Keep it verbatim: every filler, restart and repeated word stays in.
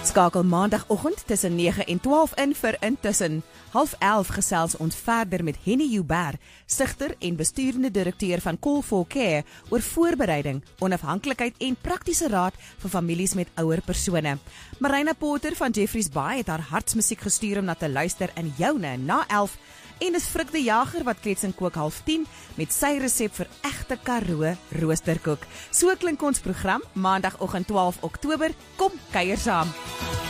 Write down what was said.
Skakel maandagoggend tussen nege en twaalf in vir Intussen. Half elf gesels ons verder met Henny Joubert, stigter en besturende direkteur van Call for Care, oor voorbereiding, onafhanklikheid en praktiese raad vir families met ouer persone. Marina Porter van Jeffreys Bay het haar hartsmusiek gestuur om na te luister in joune na elf. En is Frik de Jager wat klets en kook half tien met sy resep vir egte Karoo roosterkoek. So klink ons program, maandagoggend twaalf Oktober. Kom kuier saam.